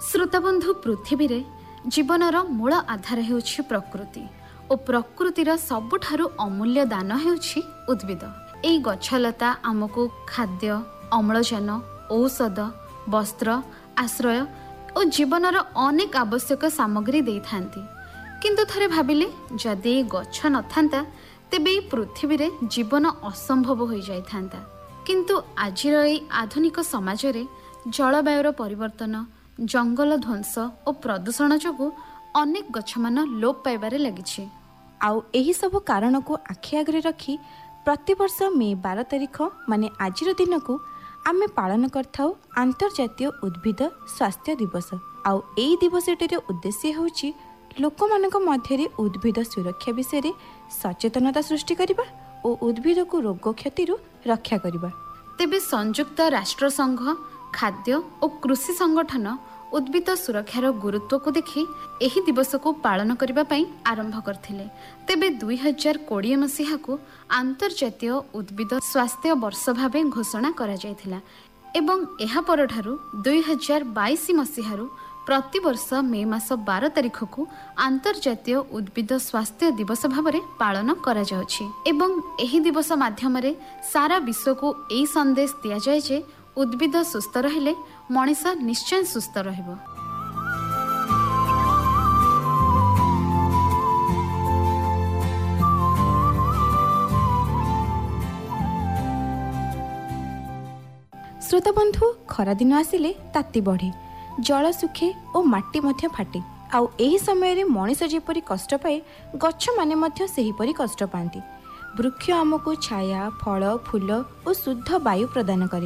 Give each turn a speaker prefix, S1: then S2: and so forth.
S1: श्रोताबंधु पृथ्वी रे जीवनर मूल आधार हेउछि प्रकृति और प्रकृतिर सबुठारु अमूल्य दान हेउछि उद्भिद। एई गछलता आमको खाद्य, अम्लजान, औषध, वस्त्र, आश्रय और जीवनर अनेक आवश्यक सामग्री देइथांती। किंतु थरे भाबिले जदि एई गछ नथांता तेबे एई पृथ्वी रे जीवन असंभव हो जाइथांता। किंतु आजिर एई आधुनिक समाज रे जलवायुर परिवर्तन, जंगल ध्वंस और प्रदूषण जोगु अनेक गछमान लोप पाइबारे लागिछि।
S2: आउ एही सब कारण को आखि आगरे रखी प्रतिवर्ष मे 12 तारिख माने आजिर दिन को आमे पालन करथाउ अंतर्जातीय उद्भिद स्वास्थ्य दिवस। आउ एई दिवसटीर उद्देश्य होछि लोकमानक मध्यरे उद्भिद सुरक्षा विषय सचेतनता सृष्टि करिबा और उद्भिद को रोग क्षतिरु रक्षा करिबा।
S1: तेबे संयुक्त राष्ट्र संघ खाद्य और कृषि संगठन उद्भिद सुरक्षार गुरुत्व को देखि एही दिवस को पालन करिबा पई आरंभ करथिले। तेबे 2020 मसीहा को अंतर्जातीय उद्भिद स्वास्थ्य वर्ष भावे घोषणा करा जायथिला एवं एहा परठारु 2022 मसीहारु प्रति वर्ष मे मास 12 तारिख को अंतर्जातीय उद्भिद स्वास्थ्य दिवस भावरे पालन करा जाउछि एवं एही दिवस माध्यम रे सारा विश्व को एई संदेश दिया जाय जे उद्भिद सुस्थ रहिले मनीष निश्चय सुस्थ रहिबो।
S2: श्रोता बंधु खरा दिन आसिले ताती बढ़े, जल सुखे और माटी मध्य फाटे। आउ एही समय रे मनीष जेपरि कष्ट पाए गछ माने मध्य सेहीपरि कष्ट पाती। वृक्ष आमको छाया, फल, फूल और शुद्ध वायु प्रदान करे।